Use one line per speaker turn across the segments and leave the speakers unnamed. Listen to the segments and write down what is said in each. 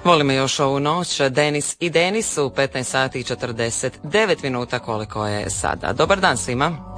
Volimo još ovu noć, Denis i Denis u 15 sati i 49 minuta koliko je sada. Dobar dan svima.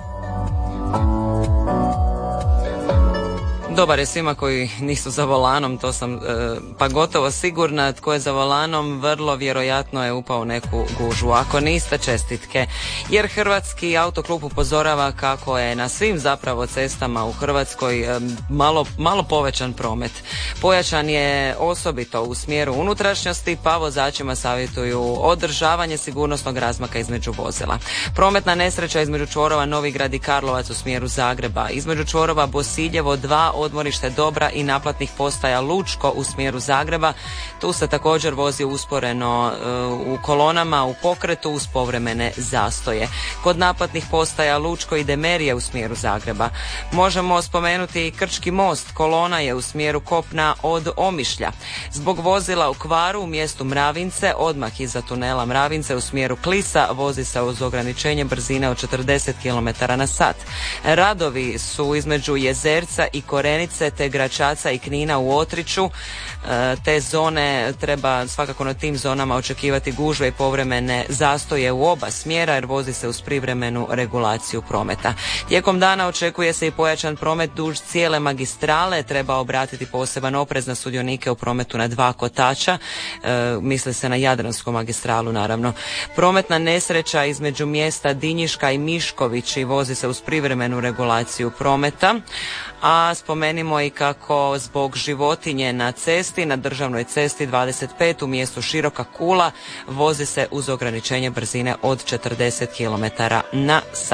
Dobar je svima koji nisu za volanom, to sam pa gotovo sigurna. Tko je za volanom, vrlo vjerojatno je upao u neku gužvu. Ako niste, čestitke. Jer Hrvatski autoklub upozorava kako je na svim zapravo cestama u Hrvatskoj malo povećan promet. Pojačan je osobito u smjeru unutrašnjosti, pa vozačima savjetuju održavanje sigurnosnog razmaka između vozila. Prometna nesreća između čvorova Novigrad i Karlovac u smjeru Zagreba, između čvorova Bosiljevo 2, odmorište Dobra i naplatnih postaja Lučko u smjeru Zagreba. Tu se također vozi usporeno u kolonama u pokretu uz povremene zastoje. Kod naplatnih postaja Lučko i Demerije u smjeru Zagreba. Možemo spomenuti i Krčki most, kolona je u smjeru kopna od Omišlja. Zbog vozila u kvaru u mjestu Mravince, odmah iza tunela Mravince u smjeru Klisa, vozi se uz ograničenje brzine od 40 km/h. Radovi su između Jezerca i Korenice te Gračaca i Knina u Otriću. Te zone treba svakako na tim zonama očekivati gužve i povremene zastoje u oba smjera jer vozi se uz privremenu regulaciju prometa. Tijekom dana očekuje se i pojačan promet duž cijele magistrale. Treba obratiti poseban oprez na sudionike u prometu na dva kotača. Misli se na Jadransku magistralu naravno. Prometna nesreća između mjesta Dinjiška i Miškovići vozi se uz privremenu regulaciju prometa. A spomenimo i kako zbog životinje na cesti, na državnoj cesti 25 u mjestu Široka Kula vozi se uz ograničenje brzine od 40 km/h.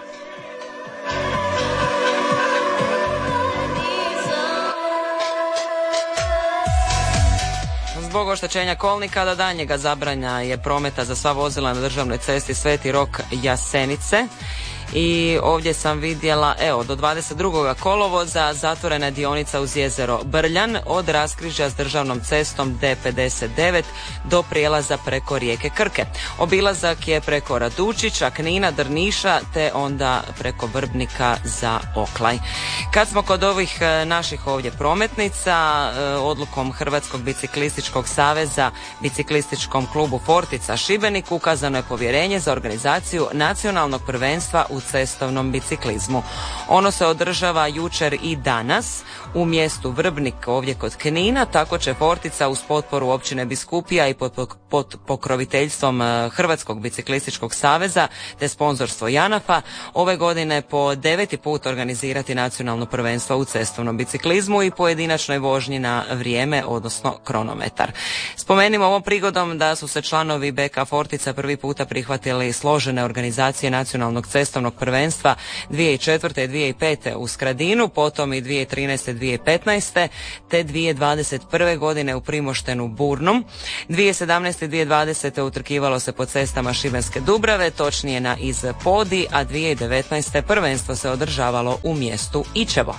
Zbog oštećenja kolnika do daljnjega zabrana je prometa za sva vozila na državnoj cesti Sveti Rok Jasenice. I ovdje sam vidjela, do 22. kolovoza zatvorena dionica uz jezero Brljan od raskrižja s državnom cestom D59 do prijelaza preko rijeke Krke. Obilazak je preko Radučića, Knina, Drniša te onda preko Vrbnika za Oklaj. Kad smo kod ovih naših ovdje prometnica, odlukom Hrvatskog biciklističkog saveza biciklističkom klubu Fortica Šibenik ukazano je povjerenje za organizaciju nacionalnog prvenstva u cestovnom biciklizmu. Ono se održava jučer i danas u mjestu Vrbnik ovdje kod Knina. Tako će Fortica uz potporu općine Biskupija i pod pokroviteljstvom Hrvatskog biciklističkog saveza te sponzorstvo JANAF-a ove godine po 9. put organizirati nacionalno prvenstvo u cestovnom biciklizmu i pojedinačnoj vožnji na vrijeme, odnosno kronometar. Spomenimo ovom prigodom da su se članovi BK Fortica prvi puta prihvatili složene organizacije nacionalnog cestovnog prvenstva 2004. i 2005. u Skradinu, potom i 2013. i 2015. te 2021. godine u Primoštenu Burnum. 2017. i 2020. utrkivalo se po cestama Šibenske Dubrave, točnije na Iz Podi, a 2019. prvenstvo se održavalo u mjestu Ičevo.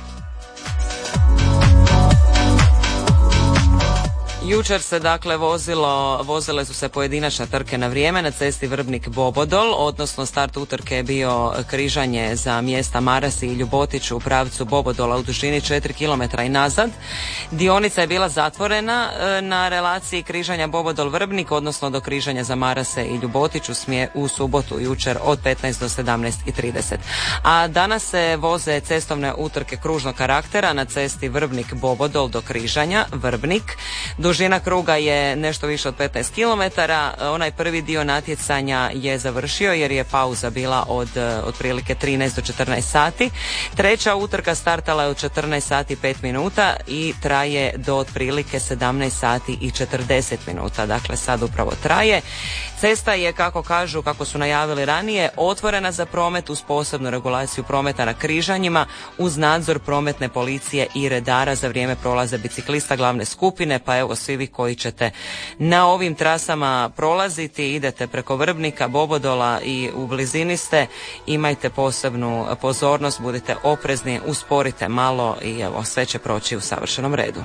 Jučer se dakle vozile su se pojedinačne trke na vrijeme na cesti Vrbnik-Bobodol, odnosno start utrke je bio križanje za mjesta Marasi i Ljubotić u pravcu Bobodola u dužini 4 km i nazad. Dionica je bila zatvorena na relaciji križanja Bobodol-Vrbnik, odnosno do križanja za Marase i Ljubotić u subotu jučer od 15 do 17:30. A danas se voze cestovne utrke kružnog karaktera na cesti Vrbnik-Bobodol do križanja Vrbnik. Dužina kruga je nešto više od 15 km. Onaj prvi dio natjecanja je završio jer je pauza bila od otprilike 13 do 14 sati. Treća utrka startala je od 14 sati 5 minuta i traje do otprilike 17 sati i 40 minuta. Dakle, sad upravo traje. Cesta je, kako su najavili ranije, otvorena za promet uz posebnu regulaciju prometa na križanjima uz nadzor prometne policije i redara za vrijeme prolaza biciklista glavne skupine, pa evo svi vi koji ćete na ovim trasama prolaziti, idete preko Vrbnika, Bobodola i u blizini ste, imajte posebnu pozornost, budite oprezni, usporite malo i evo sve će proći u savršenom redu.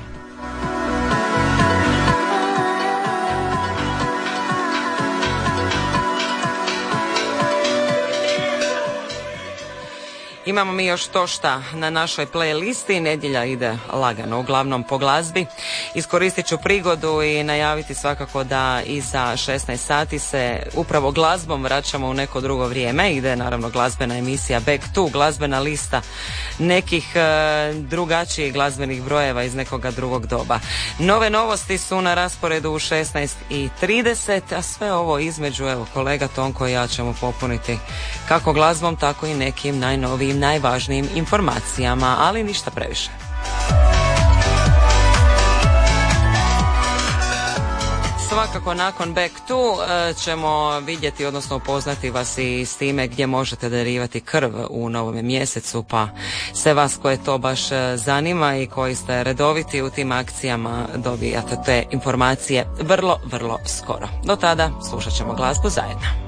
Imamo mi još to šta na našoj playlisti, nedjelja ide lagano, uglavnom po glazbi. Iskoristit ću prigodu i najaviti svakako da iza 16 sati se upravo glazbom vraćamo u neko drugo vrijeme. Ide naravno glazbena emisija Back to, glazbena lista nekih drugačijih glazbenih brojeva iz nekoga drugog doba. Nove novosti su na rasporedu u 16:30, a sve ovo između, evo, kolega Tonko i ja ćemo popuniti kako glazbom, tako i nekim najnovijim, najvažnijim informacijama, ali ništa previše. Svakako nakon Back to ćemo vidjeti, odnosno upoznati vas i s time gdje možete darivati krv u novome mjesecu, pa sve vas koje to baš zanima i koji ste redoviti u tim akcijama dobijate te informacije vrlo, vrlo skoro. Do tada slušat ćemo glazbu zajedno.